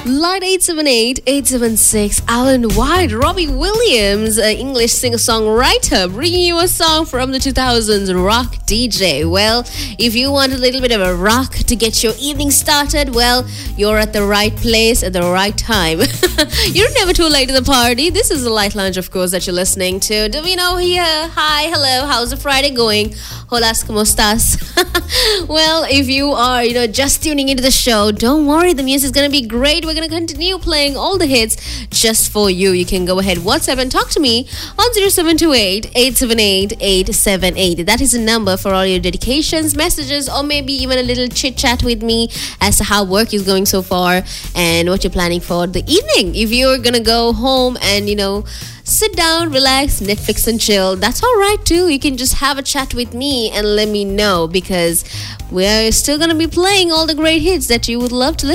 Line 878-876, Alan White, Robbie Williams, English singer-songwriter, bringing you a song from the 2000s, Rock DJ. Well, if you want a little bit of a rock to get your evening started, well, you're at the right place at the right time. You're never too late to the party. This is the Light Lounge, of course, that you're listening to. Davino here. Hi, hello, how's the Friday going? Hola, ¿cómo estás? Well, if you are, just tuning into the show, don't worry, the music's going to be great. We're going to continue playing all the hits just for you. You can go ahead, WhatsApp and talk to me on 0728-878-878. That is the number for all your dedications, messages, or maybe even a little chit-chat with me as to how work is going so far and what you're planning for the evening. If you're going to go home and, sit down, relax, Netflix and chill, that's all right too. You can just have a chat with me and let me know, because we're still going to be playing all the great hits that you would love to listen